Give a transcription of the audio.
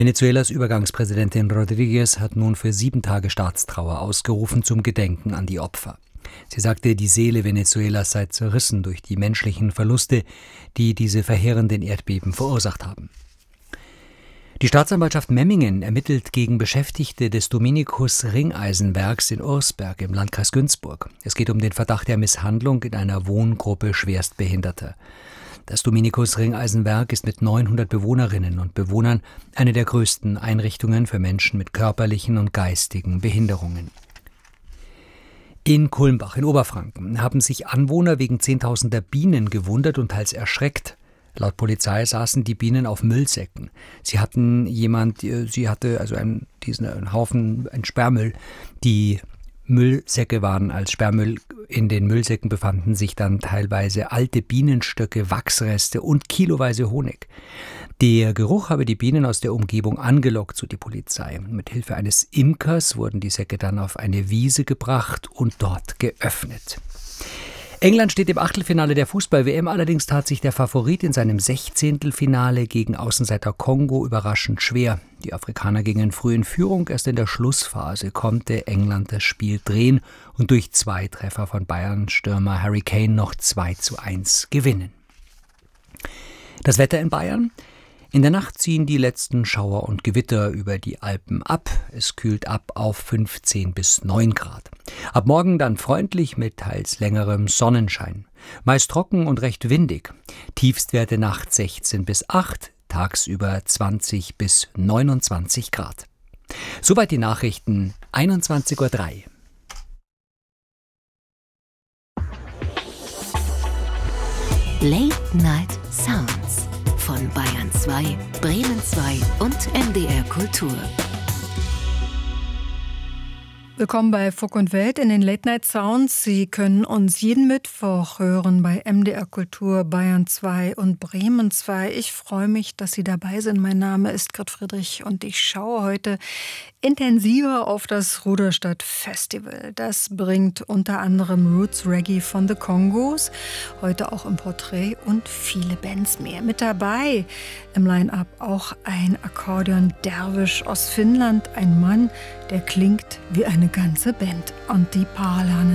Venezuelas Übergangspräsidentin Rodríguez hat nun für 7 Tage Staatstrauer ausgerufen zum Gedenken an die Opfer. Sie sagte, die Seele Venezuelas sei zerrissen durch die menschlichen Verluste, die diese verheerenden Erdbeben verursacht haben. Die Staatsanwaltschaft Memmingen ermittelt gegen Beschäftigte des Dominikus-Ringeisenwerks in Ursberg im Landkreis Günzburg. Es geht um den Verdacht der Misshandlung in einer Wohngruppe Schwerstbehinderter. Das Dominikus-Ringeisenwerk ist mit 900 Bewohnerinnen und Bewohnern eine der größten Einrichtungen für Menschen mit körperlichen und geistigen Behinderungen. In Kulmbach in Oberfranken haben sich Anwohner wegen Zehntausender Bienen gewundert und teils erschreckt. Laut Polizei saßen die Bienen auf Müllsäcken. Sie hatte einen Haufen Sperrmüll. Die Müllsäcke waren als Sperrmüll. In den Müllsäcken befanden sich dann teilweise alte Bienenstöcke, Wachsreste und kiloweise Honig. Der Geruch habe die Bienen aus der Umgebung angelockt, so die Polizei. Mit Hilfe eines Imkers wurden die Säcke dann auf eine Wiese gebracht und dort geöffnet. England steht im Achtelfinale der Fußball-WM, allerdings tat sich der Favorit in seinem 16. Finale gegen Außenseiter Kongo überraschend schwer. Die Afrikaner gingen früh in Führung, erst in der Schlussphase konnte England das Spiel drehen und durch 2 Treffer von Bayern-Stürmer Harry Kane noch 2:1 gewinnen. Das Wetter in Bayern? In der Nacht ziehen die letzten Schauer und Gewitter über die Alpen ab. Es kühlt ab auf 15 bis 9 Grad. Ab morgen dann freundlich mit teils längerem Sonnenschein. Meist trocken und recht windig. Tiefstwerte nachts 16 bis 8, tagsüber 20 bis 29 Grad. Soweit die Nachrichten, 21:03 Uhr. Late Night Sounds von Bayern 2, Bremen 2 und MDR Kultur. Willkommen bei Funk und Welt in den Late Night Sounds. Sie können uns jeden Mittwoch hören bei MDR Kultur, Bayern 2 und Bremen 2. Ich freue mich, dass Sie dabei sind. Mein Name ist Grit Friedrich und ich schaue heute intensiver auf das Ruderstadt Festival. Das bringt unter anderem Roots Reggae von The Congos, heute auch im Porträt und viele Bands mehr. Mit dabei im Line-Up auch ein Akkordeon-Derwisch aus Finnland, ein Mann, der klingt wie eine ganze Band. Antti Paalanen.